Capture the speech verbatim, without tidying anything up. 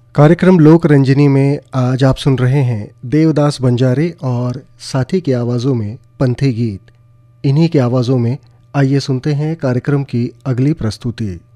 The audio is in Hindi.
कार्यक्रम लोक रंजनी में आज आप सुन रहे हैं देवदास बंजारे और साथी की आवाज़ों में पंथी गीत। इन्हीं की आवाज़ों में आइए सुनते हैं कार्यक्रम की अगली प्रस्तुति।